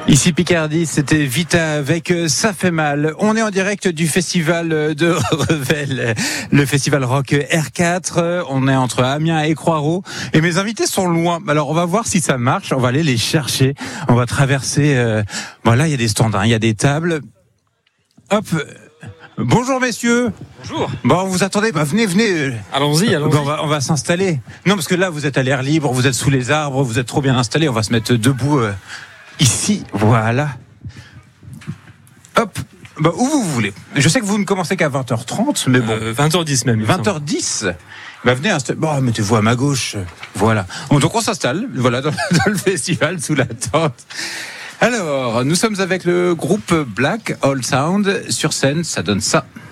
Ici Picardie, c'était Vita avec Ça fait mal. On est en direct du festival de Revel, le festival rock R4. On est entre Amiens et Croix-Rouge. Et mes invités sont loin. Alors on va voir si ça marche. On va aller les chercher. On va traverser. Voilà, il y a des stands, il y a des tables. Hop. Bonjour messieurs. Bonjour. Bon, vous attendez, venez. Allons-y. Bon, on va s'installer. Non, parce que là, vous êtes à l'air libre, vous êtes sous les arbres, vous êtes trop bien installés. On va se mettre debout ici, voilà. Hop. Bah, où vous voulez. Je sais que vous ne commencez qu'à 20h30, mais bon. 20h10 même. 20h10. Bah, venez installer. Bon, mettez-vous à ma gauche. Voilà. Donc, on s'installe, voilà, dans le festival, sous la tente. Alors, nous sommes avec le groupe Black Hole Sound sur scène. Ça donne ça.